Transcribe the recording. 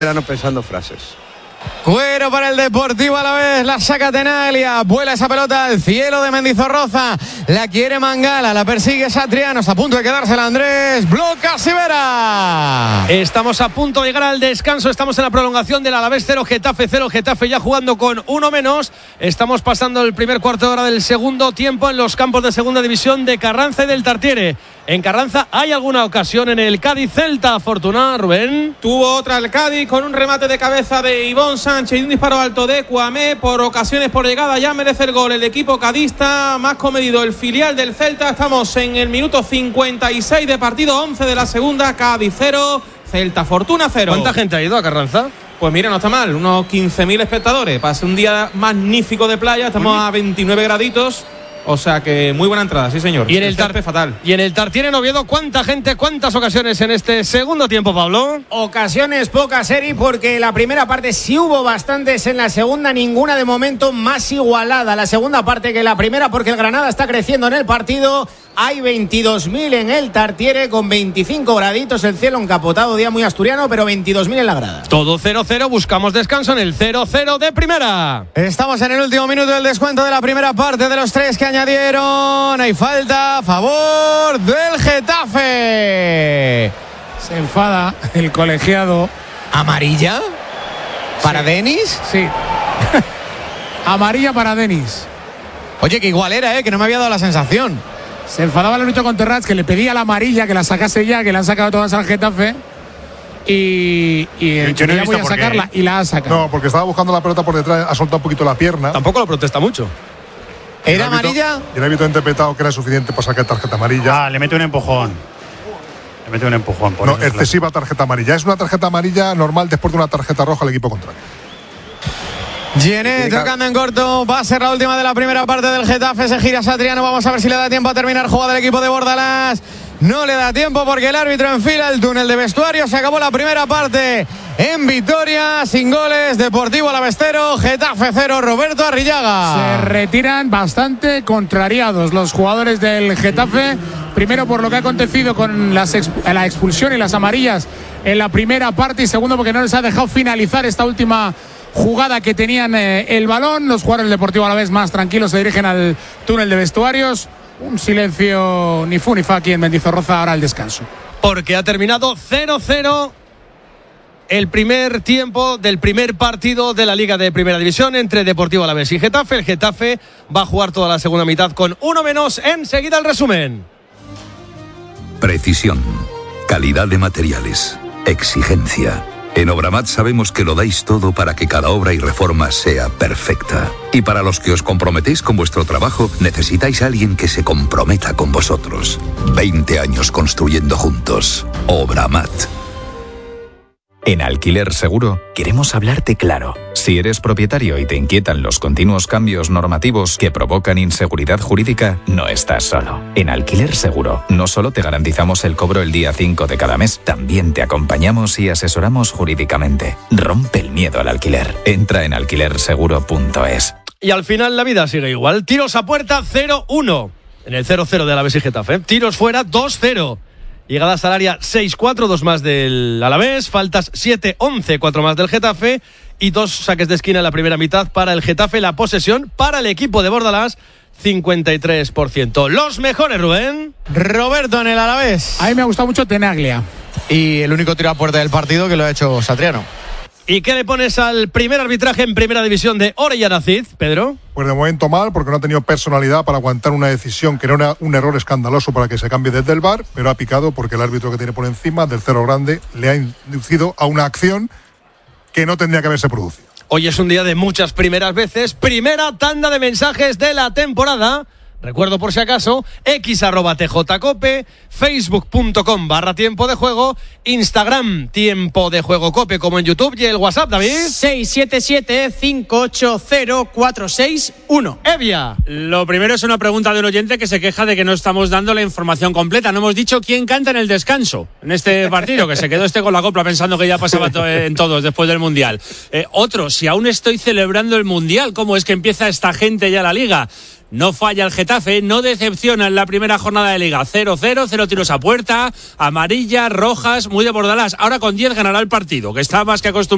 pensando frases. Cuero para el Deportivo Alavés, la saca Tenaglia, vuela esa pelota al cielo de Mendizorroza, la quiere Mangala, la persigue Satriano, está a punto de quedársela Andrés, bloca Sivera. Estamos a punto de llegar al descanso, estamos en la prolongación del Alavés 0, Getafe 0, Getafe ya jugando con uno menos, estamos pasando el primer cuarto de hora del segundo tiempo en los campos de segunda división de Carranza y del Tartiere. En Carranza hay alguna ocasión en el Cádiz-Celta, afortunada, Rubén. Tuvo otra el Cádiz con un remate de cabeza de Ivón Sánchez y un disparo alto de Cuamé. Por ocasiones, por llegada, ya merece el gol el equipo cadista. Más comedido el filial del Celta. Estamos en el minuto 56 de partido, 11 de la segunda. Cádiz 0, Celta Fortuna 0. ¿Cuánta gente ha ido a Carranza? Pues mira, no está mal, unos 15.000 espectadores. Para ser un día magnífico de playa, estamos a 29 graditos. O sea que muy buena entrada, sí señor. Y en el fatal. Y en el Tartiere en Oviedo, ¿cuánta gente, cuántas ocasiones en este segundo tiempo, Pablo? Ocasiones pocas, Eri, porque la primera parte sí hubo bastantes, en la segunda ninguna, de momento más igualada la segunda parte que la primera, porque el Granada está creciendo en el partido. Hay 22.000 en el Tartiere con 25 graditos, el cielo encapotado, día muy asturiano, pero 22.000 en la grada. Todo 0-0, buscamos descanso en el 0-0 de primera. Estamos en el último minuto del descuento de la primera parte, de los 3 que añadieron. Hay falta a favor del Getafe. Se enfada el colegiado. ¿Amarilla? ¿Para Sí. Denis? Sí. Amarilla para Denis. Oye, que igual era, que no me había dado la sensación. Se enfadaba el Lorito Conterrats, que le pedía la amarilla, que la sacase ya, que la han sacado todas al Getafe. Y Yo no he ya visto voy a sacarla y la ha sacado. No, porque estaba buscando la pelota por detrás, ha soltado un poquito la pierna. Tampoco lo protesta mucho. ¿Era amarilla? Y el árbitro ha interpretado que era suficiente para sacar tarjeta amarilla. Le mete un empujón. Por No, eso excesiva tarjeta amarilla. Es una tarjeta amarilla normal después de una tarjeta roja al equipo contrario. Gené tocando en corto, va a ser la última de la primera parte del Getafe, se gira Satriano, vamos a ver si le da tiempo a terminar jugada del equipo de Bordalás. No le da tiempo porque el árbitro enfila el túnel de vestuario. Se acabó la primera parte en victoria, sin goles. Deportivo Alavés 0, Getafe 0, Roberto Arrillaga. Se retiran bastante contrariados los jugadores del Getafe. Primero por lo que ha acontecido con la expulsión y las amarillas en la primera parte. Y segundo porque no les ha dejado finalizar esta última jugada que tenían el balón. Los jugadores del Deportivo Alavés más tranquilos se dirigen al túnel de vestuarios. Un silencio ni fu ni fa aquí en Mendizorroza, ahora al descanso. Porque ha terminado 0-0 el primer tiempo del primer partido de la Liga de Primera División entre Deportivo Alavés y Getafe. El Getafe va a jugar toda la segunda mitad con uno menos. Enseguida el resumen. Precisión, calidad de materiales, exigencia. En Obramat sabemos que lo dais todo para que cada obra y reforma sea perfecta. Y para los que os comprometéis con vuestro trabajo, necesitáis a alguien que se comprometa con vosotros. 20 años construyendo juntos. Obramat. En Alquiler Seguro queremos hablarte claro. Si eres propietario y te inquietan los continuos cambios normativos que provocan inseguridad jurídica, no estás solo. En Alquiler Seguro no solo te garantizamos el cobro el día 5 de cada mes, también te acompañamos y asesoramos jurídicamente. Rompe el miedo al alquiler. Entra en alquilerseguro.es. Y al final la vida sigue igual. Tiros a puerta 0-1 en el 0-0 de Alavés y Getafe. Tiros fuera 2-0. Llegadas al área 6-4, 2 más del Alavés, faltas 7-11, 4 más del Getafe y 2 saques de esquina en la primera mitad para el Getafe. La posesión para el equipo de Bordalás, 53%. Los mejores, Rubén. Roberto en el Alavés. A mí me ha gustado mucho Tenaglia. Y el único tiro a puerta del partido que lo ha hecho Satriano. ¿Y qué le pones al primer arbitraje en primera división de Orellana Cid, Pedro? Pues de momento mal, porque no ha tenido personalidad para aguantar una decisión que era un error escandaloso para que se cambie desde el VAR, pero ha picado porque el árbitro que tiene por encima del cero grande le ha inducido a una acción que no tendría que haberse producido. Hoy es un día de muchas primeras veces. Primera tanda de mensajes de la temporada. Recuerdo por si acaso, x@tjcope, facebook.com/tiempo de juego, Instagram tiempo de juego cope como en YouTube y el WhatsApp, David. 677-580-461. Evia. Lo primero es una pregunta de un oyente que se queja de que no estamos dando la información completa. No hemos dicho quién canta en el descanso en este partido, que se quedó con la copla pensando que ya pasaba en todos después del Mundial. Otro, si aún estoy celebrando el Mundial, ¿cómo es que empieza esta gente ya la Liga? No falla el Getafe, no decepciona en la primera jornada de Liga. 0-0, 0 tiros a puerta, amarillas, rojas, muy de Bordalás. Ahora con 10 ganará el partido, que está más que acostumbrado.